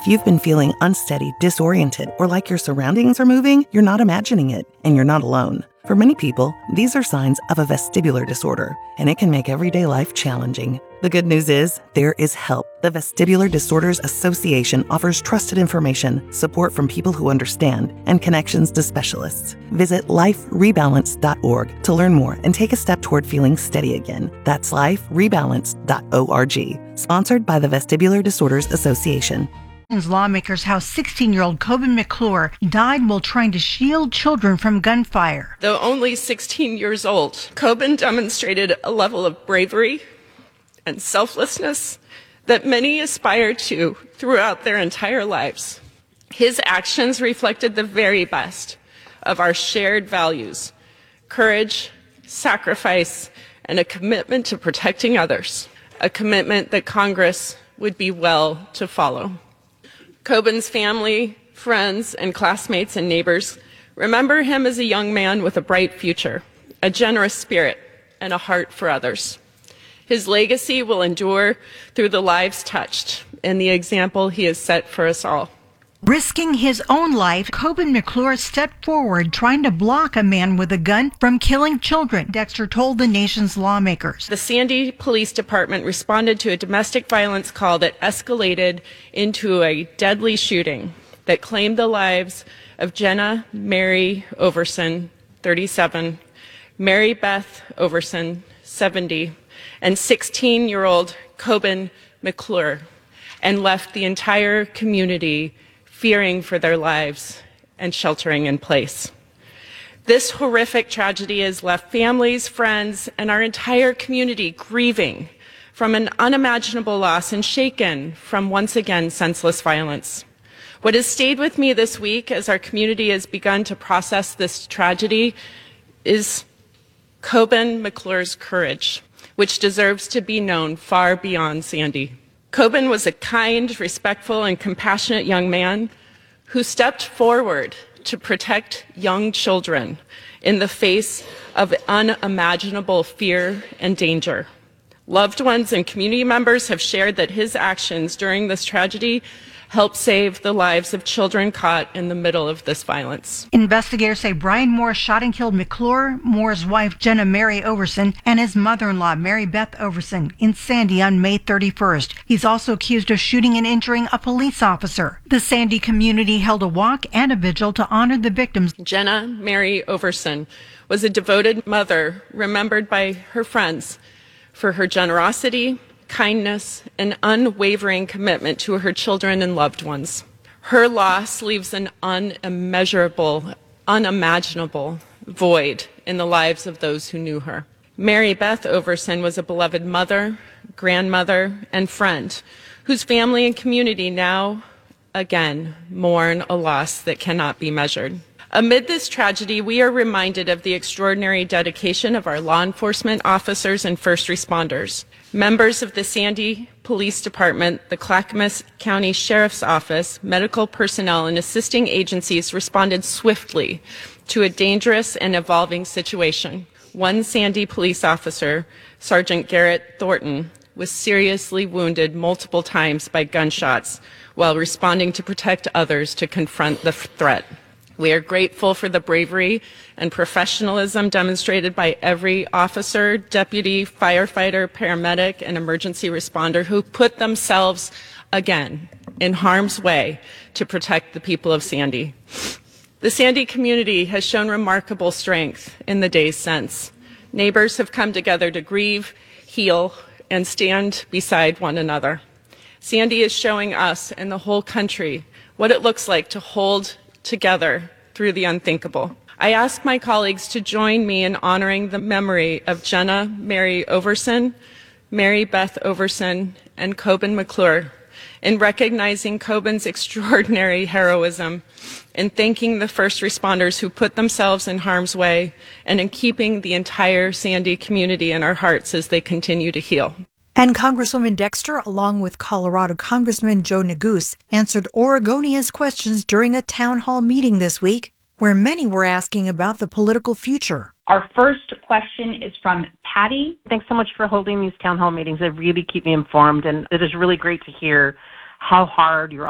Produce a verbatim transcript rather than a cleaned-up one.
If you've been feeling unsteady, disoriented, or like your surroundings are moving, you're not imagining it, and you're not alone. For many people, these are signs of a vestibular disorder, and it can make everyday life challenging. The good news is, there is help. The Vestibular Disorders Association offers trusted information, support from people who understand, and connections to specialists. Visit life rebalance dot org to learn more and take a step toward feeling steady again. That's life rebalance dot org. Sponsored by the Vestibular Disorders Association. Lawmakers how sixteen-year-old Coben McClure died while trying to shield children from gunfire. Though only sixteen years old, Coben demonstrated a level of bravery and selflessness that many aspire to throughout their entire lives. His actions reflected the very best of our shared values: courage, sacrifice, and a commitment to protecting others, a commitment that Congress would be well to follow. Coben's family, friends, and classmates and neighbors remember him as a young man with a bright future, a generous spirit, and a heart for others. His legacy will endure through the lives touched and the example he has set for us all. Risking his own life, Coben McClure stepped forward trying to block a man with a gun from killing children, Dexter told the nation's lawmakers. The Sandy Police Department responded to a domestic violence call that escalated into a deadly shooting that claimed the lives of Jenna Mary Overson, thirty-seven, Mary Beth Overson, seventy, and sixteen-year-old Coben McClure, and left the entire community fearing for their lives and sheltering in place. This horrific tragedy has left families, friends, and our entire community grieving from an unimaginable loss and shaken from once again senseless violence. What has stayed with me this week as our community has begun to process this tragedy is Coben McClure's courage, which deserves to be known far beyond Sandy. Coben was a kind, respectful, and compassionate young man who stepped forward to protect young children in the face of unimaginable fear and danger. Loved ones and community members have shared that his actions during this tragedy helped save the lives of children caught in the middle of this violence. Investigators say Brian Moore shot and killed McClure, Moore's wife Jenna Mary Overson, and his mother-in-law Mary Beth Overson in Sandy on May thirty-first. He's also accused of shooting and injuring a police officer. The Sandy community held a walk and a vigil to honor the victims. Jenna Mary Overson was a devoted mother remembered by her friends for her generosity, kindness, and unwavering commitment to her children and loved ones. Her loss leaves an unimmeasurable, unimaginable void in the lives of those who knew her. Mary Beth Overson was a beloved mother, grandmother, and friend whose family and community now, again, mourn a loss that cannot be measured. Amid this tragedy, we are reminded of the extraordinary dedication of our law enforcement officers and first responders. Members of the Sandy Police Department, the Clackamas County Sheriff's Office, medical personnel, and assisting agencies responded swiftly to a dangerous and evolving situation. One Sandy police officer, Sergeant Garrett Thornton, was seriously wounded multiple times by gunshots while responding to protect others to confront the threat. We are grateful for the bravery and professionalism demonstrated by every officer, deputy, firefighter, paramedic, and emergency responder who put themselves, again, in harm's way to protect the people of Sandy. The Sandy community has shown remarkable strength in the days since. Neighbors have come together to grieve, heal, and stand beside one another. Sandy is showing us and the whole country what it looks like to hold together through the unthinkable. I ask my colleagues to join me in honoring the memory of Jenna Mary Overson, Mary Beth Overson, and Coben McClure, in recognizing Coben's extraordinary heroism, in thanking the first responders who put themselves in harm's way, and in keeping the entire Sandy community in our hearts as they continue to heal. And Congresswoman Dexter, along with Colorado Congressman Joe Neguse, answered Oregonians' questions during a town hall meeting this week, where many were asking about the political future. Our first question is from Patty. Thanks so much for holding these town hall meetings. They really keep me informed, and it is really great to hear how hard you're